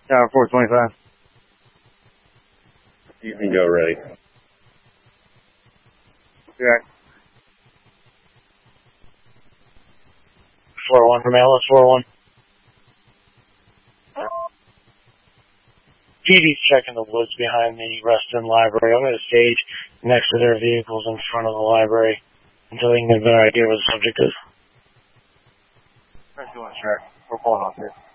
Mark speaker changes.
Speaker 1: Tower 425.
Speaker 2: You can go, ready.
Speaker 1: Yeah.
Speaker 3: Floor 1 from Alice, floor 1. PD's checking the woods behind the Reston Library. I'm going to stage next to their vehicles in front of the library until they can get a better idea where the subject is.
Speaker 1: Press 1, sure. We're pulling off here.